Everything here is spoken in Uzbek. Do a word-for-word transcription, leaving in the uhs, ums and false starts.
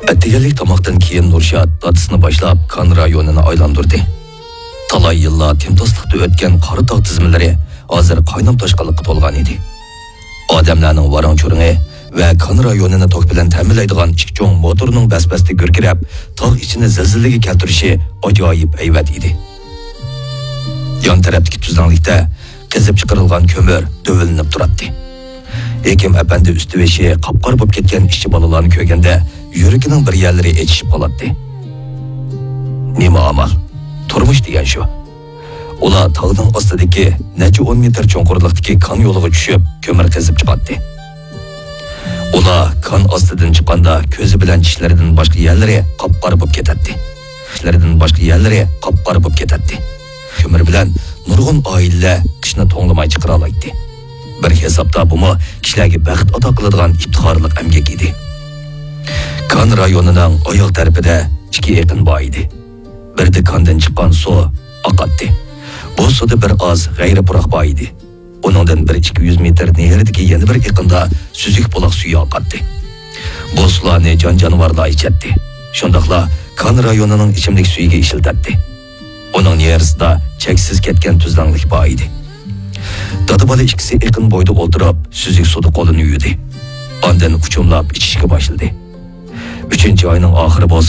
Attiganlik tomoqdan keyin Nurshad dadisini boshlab Kan rayonini aylantirdi. Talay yillar timtoslikda o'tgan qora tog' tizimlari hozir qaynab toshqanlikqa to'lgan edi. Odamlarning varang-cho'ringi va Kan rayonini tog' bilan ta'minlaydigan ikki cho'ng motorning bas-basda gurkirab, tog' ichini zilzilaga keltirishi ajoyib hayvat edi. Yon tarafdagi tuzlanlikda qizib chiqarilgan ko'mir dövilinib turardi. Ekim apandi ustiveshi qapqar bo'lib ketgan ishchi bolalarni ko'rganda yuragining bir yerlari echishib qoladi. Nima amal? Turmush degan shu. Ular tog'ning ostidagi necha o'n metr cho'nqurlikdagi kan yo'liga tushib, ko'mir qazib chiqadi. Ular kan ostidan chiqqanda ko'zi bilan tishlaridan boshqa yerlari qapqar bo'lib ketadi. Tishlaridan boshqa yerlari qapqar bo'lib ketadi. Ko'mir bilan nurg'un oilalar qishni to'nglamay chiqara oladi. Bir hisobda bu kishilarga baxt ato qiladigan iftixorlik amgak edi. Kan rayonining oyoq tarafida ikki yaqin bor edi. Birda kandan chiqqan suv oqatdi. Bu suvda bir oz g'ayri puroq bor edi. Uningdan bir ikki yuz metr nehrdagi yana bir yaqinda suzuk buloq suvi oqatdi. Bu suvlarni jon-jonivorlar ichadi. Shundaqla Kan rayonining ichimlik suviga ishiltadi. Uning nersida cheksiz ketgan tuzlanlik bor edi. Dada bola ikkisi yaqin bo'yda o'tirib, suzuk suvda qo'lini yuvdi. Ondan uchumlab ichishga boshladi. uchinchi oyning oxiri bo'lsa